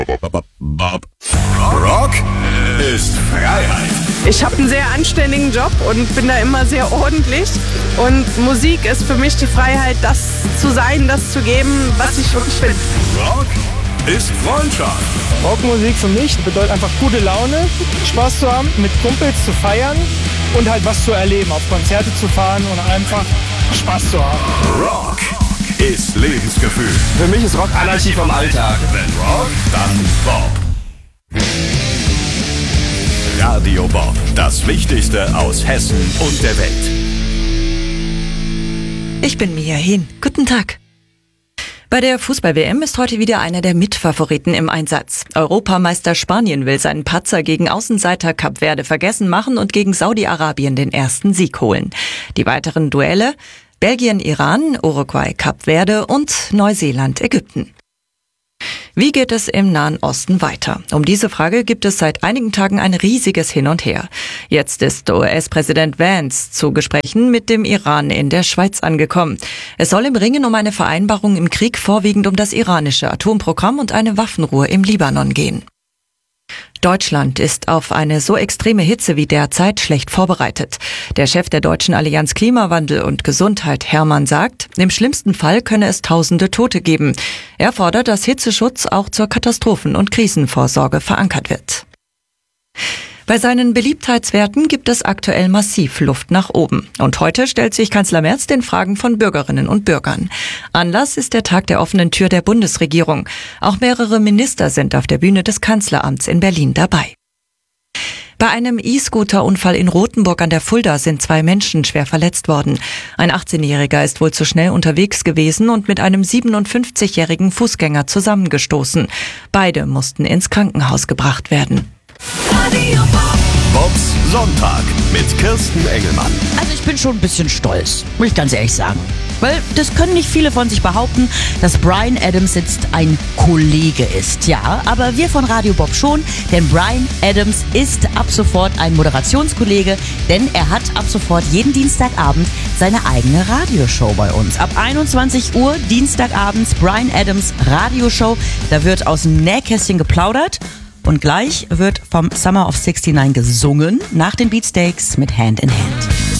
Rock ist Freiheit. Ich habe einen sehr anständigen Job und bin da immer sehr ordentlich. Und Musik ist für mich die Freiheit, das zu sein, das zu geben, was ich wirklich bin. Rock ist Freundschaft. Rockmusik für mich bedeutet einfach gute Laune, Spaß zu haben, mit Kumpels zu feiern und halt was zu erleben, auf Konzerte zu fahren und einfach Spaß zu haben. Rock ist Lebensgefühl. Für mich ist Rock Anarchie vom Alltag. Wenn Rock, dann Bob. Radio Bob, das Wichtigste aus Hessen und der Welt. Ich bin Mia Hehn. Guten Tag. Bei der Fußball-WM ist heute wieder einer der Mitfavoriten im Einsatz. Europameister Spanien will seinen Patzer gegen Außenseiter Kap Verde vergessen machen und gegen Saudi-Arabien den ersten Sieg holen. Die weiteren Duelle: Belgien-Iran, Uruguay-Kap Verde und Neuseeland-Ägypten. Wie geht es im Nahen Osten weiter? Um diese Frage gibt es seit einigen Tagen ein riesiges Hin und Her. Jetzt ist US-Präsident Vance zu Gesprächen mit dem Iran in der Schweiz angekommen. Es soll im Ringen um eine Vereinbarung im Krieg vorwiegend um das iranische Atomprogramm und eine Waffenruhe im Libanon gehen. Deutschland ist auf eine so extreme Hitze wie derzeit schlecht vorbereitet. Der Chef der Deutschen Allianz Klimawandel und Gesundheit, Hermann, sagt, im schlimmsten Fall könne es Tausende Tote geben. Er fordert, dass Hitzeschutz auch zur Katastrophen- und Krisenvorsorge verankert wird. Bei seinen Beliebtheitswerten gibt es aktuell massiv Luft nach oben. Und heute stellt sich Kanzler Merz den Fragen von Bürgerinnen und Bürgern. Anlass ist der Tag der offenen Tür der Bundesregierung. Auch mehrere Minister sind auf der Bühne des Kanzleramts in Berlin dabei. Bei einem E-Scooter-Unfall in Rothenburg an der Fulda sind 2 Menschen schwer verletzt worden. Ein 18-Jähriger ist wohl zu schnell unterwegs gewesen und mit einem 57-jährigen Fußgänger zusammengestoßen. Beide mussten ins Krankenhaus gebracht werden. Bobs Sonntag mit Kirsten Engelmann. Also ich bin schon ein bisschen stolz, muss ich ganz ehrlich sagen. Weil das können nicht viele von sich behaupten, dass Bryan Adams jetzt ein Kollege ist. Ja, aber wir von Radio Bob schon, denn Bryan Adams ist ab sofort ein Moderationskollege, denn er hat ab sofort jeden Dienstagabend seine eigene Radioshow bei uns. Ab 21 Uhr Dienstagabends Bryan Adams Radioshow. Da wird aus dem Nähkästchen geplaudert. Und gleich wird vom Summer of '69 gesungen, nach den Beatsteaks mit Hand in Hand.